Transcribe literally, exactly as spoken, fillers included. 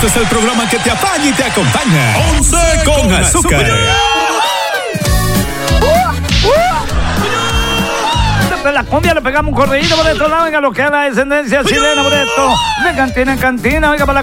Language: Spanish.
Este es el programa que te apaña y te acompaña. Once con azúcar. De la cumbia le pegamos un corridito por estos lados, oiga, lo que es la descendencia chilena por esto. De cantina en cantina, oiga, para la